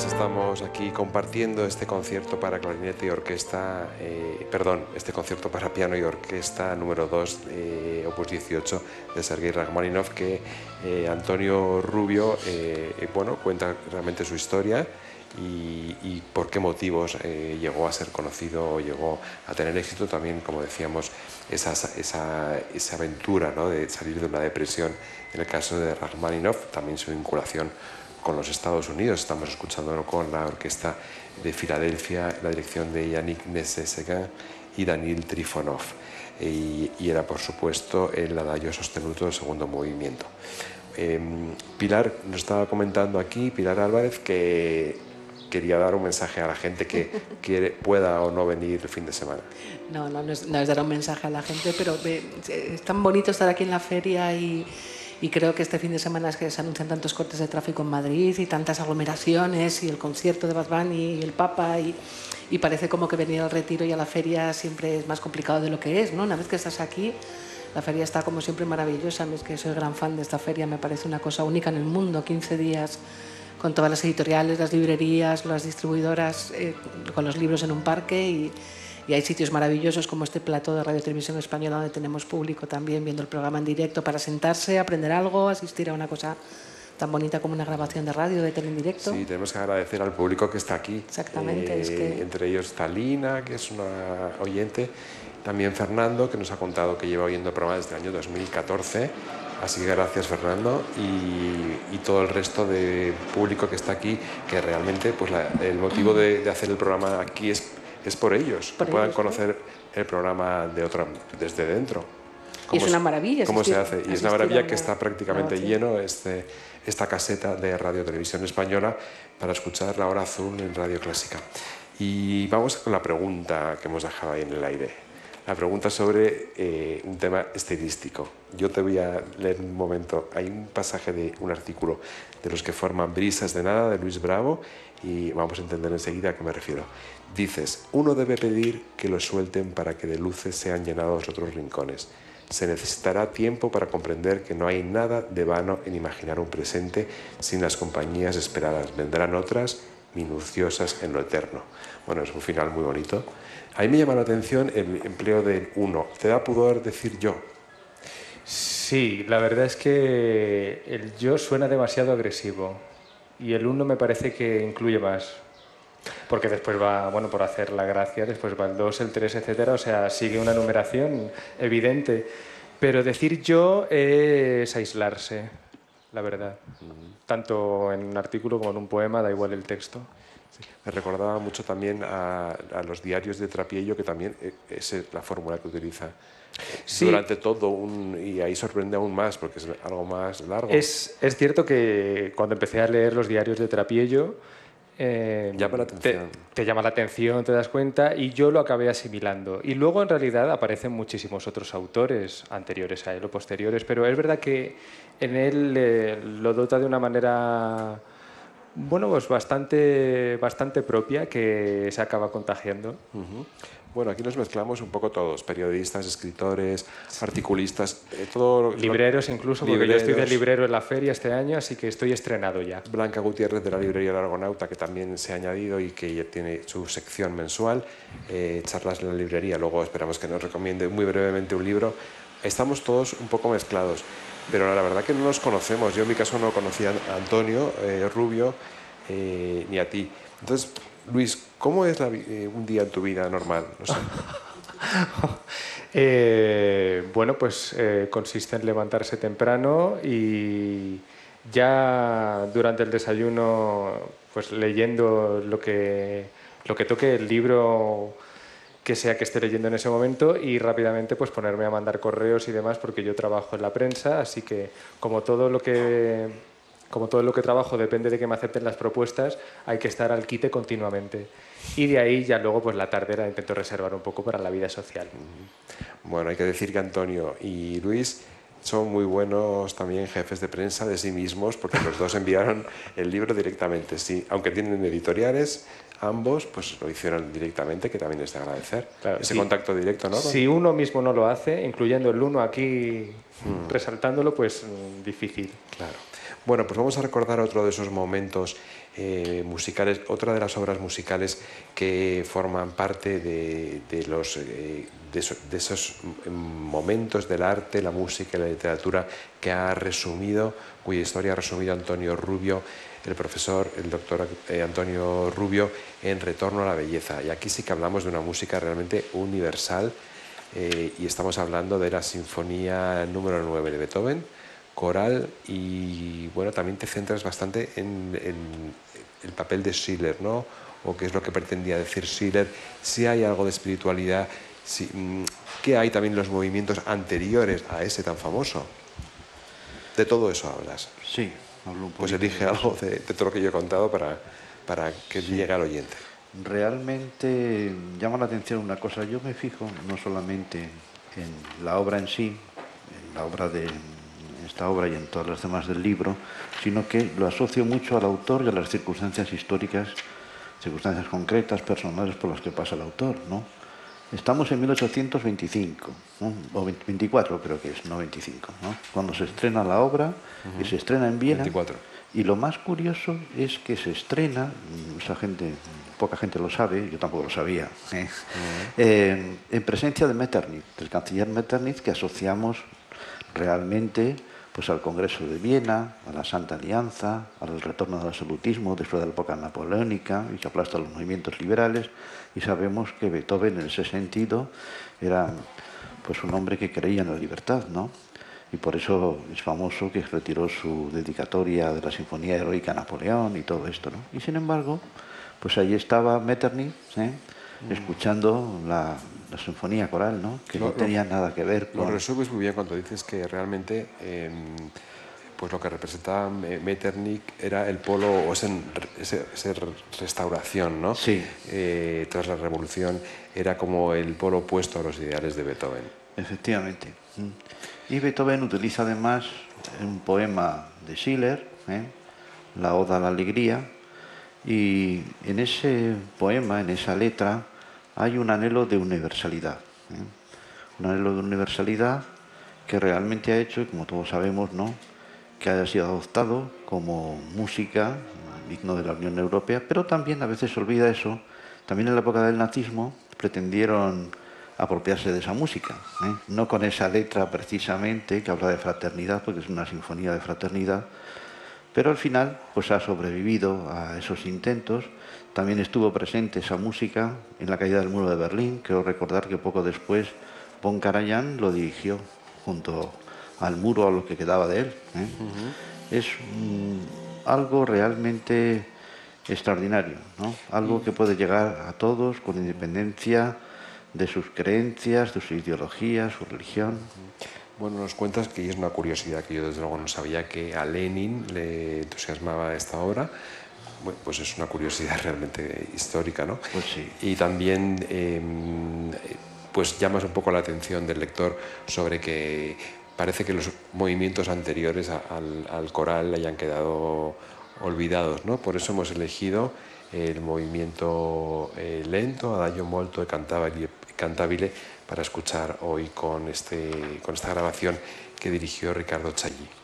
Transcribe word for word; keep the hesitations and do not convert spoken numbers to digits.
pues estamos aquí compartiendo este concierto para clarinete y orquesta, eh, perdón, este concierto para piano y orquesta número dos, eh, opus dieciocho de Sergei Rachmaninoff, que eh, Antonio Rubio eh, eh, bueno, cuenta realmente su historia y, y por qué motivos eh, llegó a ser conocido o llegó a tener éxito. También, como decíamos, esa, esa, esa aventura, ¿no?, de salir de una depresión en el caso de Rachmaninoff, también su vinculación con los Estados Unidos. Estamos escuchándolo con la Orquesta de Filadelfia, la dirección de Yannick Nézet-Séguin y Daniil Trifonov. Y, y era, por supuesto, el adagio sostenuto del segundo movimiento. Eh, Pilar nos estaba comentando aquí, Pilar Álvarez, que quería dar un mensaje a la gente que quiere, pueda o no venir el fin de semana. No, no, no es, no es dar un mensaje a la gente, pero eh, es tan bonito estar aquí en la feria y... Y creo que este fin de semana es que se anuncian tantos cortes de tráfico en Madrid y tantas aglomeraciones y el concierto de Bad Bunny y el Papa y, y parece como que venir al retiro y a la feria siempre es más complicado de lo que es, ¿no? Una vez que estás aquí, la feria está como siempre maravillosa. A mí es que soy gran fan de esta feria, me parece una cosa única en el mundo, quince días con todas las editoriales, las librerías, las distribuidoras, eh, con los libros en un parque y... Y hay sitios maravillosos como este plató de Radio Televisión Española donde tenemos público también viendo el programa en directo para sentarse, aprender algo, asistir a una cosa tan bonita como una grabación de radio, de tele en directo. Sí, tenemos que agradecer al público que está aquí. Exactamente. Eh, es que... Entre ellos Talina, que es una oyente, también Fernando, que nos ha contado que lleva oyendo el programa desde el año dos mil catorce. Así que gracias, Fernando, y, y todo el resto de público que está aquí, que realmente pues la, el motivo de, de hacer el programa aquí es es por ellos, por que puedan ellos, conocer, ¿no?, el programa de otra, desde dentro. Y es una maravilla. ¿Cómo se hace? Y es una maravilla que está prácticamente lleno este, esta caseta de Radio Televisión Española para escuchar La Hora Azul en Radio Clásica. Y vamos con la pregunta que hemos dejado ahí en el aire. La pregunta sobre eh, un tema estilístico. Yo te voy a leer un momento. Hay un pasaje de un artículo de los que forman Brisas de Nada, de Luis Bravo, y vamos a entender enseguida a qué me refiero. Dices, uno debe pedir que lo suelten para que de luces sean llenados otros rincones. Se necesitará tiempo para comprender que no hay nada de vano en imaginar un presente sin las compañías esperadas. Vendrán otras minuciosas en lo eterno. Bueno, es un final muy bonito. A mí me llama la atención el empleo del uno. ¿Te da pudor decir yo? Sí, la verdad es que el yo suena demasiado agresivo y el uno me parece que incluye más. Porque después va, bueno, por hacer la gracia, después va el dos, el tres, etcétera. O sea, sigue una numeración evidente. Pero decir yo es aislarse, la verdad. Mm. Tanto en un artículo como en un poema, da igual el texto. Sí. Me recordaba mucho también a, a los diarios de Trapiello, que también es la fórmula que utiliza. Sí. Durante todo, un, y ahí sorprende aún más porque es algo más largo. Es, es cierto que cuando empecé a leer los diarios de Trapiello, Eh, llama la atención. Te, te llama la atención, te das cuenta, y yo lo acabé asimilando. Y luego en realidad aparecen muchísimos otros autores anteriores a él o posteriores, pero es verdad que en él eh, lo dota de una manera, bueno, pues bastante, bastante propia, que se acaba contagiando. Uh-huh. Bueno, aquí nos mezclamos un poco todos, periodistas, escritores, articulistas, eh, todo... Libreros incluso, porque libreros. Yo estoy de librero en la feria este año, así que estoy estrenado ya. Blanca Gutiérrez de la librería El Argonauta, que también se ha añadido y que ya tiene su sección mensual, eh, charlas en la librería, luego esperamos que nos recomiende muy brevemente un libro. Estamos todos un poco mezclados, pero la verdad que no nos conocemos. Yo en mi caso no conocía a Antonio eh, Rubio eh, ni a ti. Entonces, Luis, ¿cómo es la, eh, un día en tu vida normal? No sé. eh, bueno, pues eh, consiste en levantarse temprano y ya durante el desayuno, pues leyendo lo que, lo que toque, el libro que sea que esté leyendo en ese momento, y rápidamente pues ponerme a mandar correos y demás, porque yo trabajo en la prensa, así que como todo lo que... Como todo lo que trabajo depende de que me acepten las propuestas, hay que estar al quite continuamente. Y de ahí ya luego pues la tarde la intento reservar un poco para la vida social. Bueno, hay que decir que Antonio y Luis son muy buenos también jefes de prensa de sí mismos, porque los dos enviaron el libro directamente. Sí, aunque tienen editoriales, ambos pues lo hicieron directamente, que también es de agradecer. Claro, ese sí. Contacto directo, ¿no? Si uno mismo no lo hace, incluyendo el uno aquí, hmm. resaltándolo, pues difícil. Claro. Bueno, pues vamos a recordar otro de esos momentos eh, musicales, otra de las obras musicales que forman parte de, de los, eh, de, eso, de esos momentos del arte, la música y la literatura que ha resumido, cuya historia ha resumido Antonio Rubio, el profesor, el doctor eh, Antonio Rubio, en Retorno a la Belleza. Y aquí sí que hablamos de una música realmente universal, eh, y estamos hablando de la Sinfonía número nueve de Beethoven, coral, y bueno, también te centras bastante en, en el papel de Schiller, ¿no? O qué es lo que pretendía decir Schiller, si hay algo de espiritualidad, si, ¿qué hay también en los movimientos anteriores a ese tan famoso? De todo eso hablas. Sí, hablo un poco. Pues elige algo de, de todo lo que yo he contado para, para que sí. llegue al oyente. Realmente llama la atención una cosa, yo me fijo no solamente en la obra en sí, en la obra de esta obra y en todas las demás del libro, sino que lo asocio mucho al autor y a las circunstancias históricas, circunstancias concretas, personales por las que pasa el autor, ¿no? Estamos en mil ochocientos veinticinco, ¿no? O veinticuatro creo que es, no veinticinco, ¿no? Cuando se estrena la obra, uh-huh. y se estrena en Viena. veinticuatro. Y lo más curioso es que se estrena, esa gente, poca gente lo sabe, yo tampoco lo sabía, ¿eh? Uh-huh. eh, en presencia de Metternich, del canciller Metternich, que asociamos realmente pues al Congreso de Viena, a la Santa Alianza, al retorno del absolutismo después de la época napoleónica y que aplasta los movimientos liberales, y sabemos que Beethoven en ese sentido era pues un hombre que creía en la libertad, ¿no? Y por eso es famoso que retiró su dedicatoria de la Sinfonía Heroica a Napoleón y todo esto, ¿no? Y sin embargo, pues ahí estaba Metternich, ¿eh? mm. escuchando la, la sinfonía coral, ¿no? Que lo, no tenía lo, nada que ver con... Lo resumes muy bien cuando dices que realmente eh, pues lo que representaba Metternich era el polo, o esa, esa restauración, ¿no? Sí. Eh, tras la Revolución, era como el polo opuesto a los ideales de Beethoven. Efectivamente. Y Beethoven utiliza además un poema de Schiller, ¿eh? La Oda a la Alegría, y en ese poema, en esa letra, hay un anhelo de universalidad, ¿eh? Un anhelo de universalidad que realmente ha hecho, como todos sabemos, ¿no?, que haya sido adoptado como música, digno de la Unión Europea, pero también a veces se olvida eso. También en la época del nazismo pretendieron apropiarse de esa música, ¿eh? No con esa letra precisamente que habla de fraternidad, porque es una sinfonía de fraternidad, pero al final pues ha sobrevivido a esos intentos. También estuvo presente esa música en la caída del muro de Berlín. Creo recordar que poco después Von Karajan lo dirigió junto al muro, a lo que quedaba de él, ¿eh? Uh-huh. Es mmm, algo realmente extraordinario, ¿no? Algo que puede llegar a todos con independencia de sus creencias, de su ideología, su religión. Bueno, nos cuentas que, y es una curiosidad que yo desde luego no sabía, que a Lenin le entusiasmaba esta obra. Bueno, pues es una curiosidad realmente histórica, ¿no? Pues sí. Y también eh, pues llamas un poco la atención del lector sobre que parece que los movimientos anteriores al, al coral hayan quedado olvidados, ¿no? Por eso hemos elegido el movimiento eh, lento, Adagio molto e cantabile, cantabile, para escuchar hoy con, este, con esta grabación que dirigió Ricardo Chailly.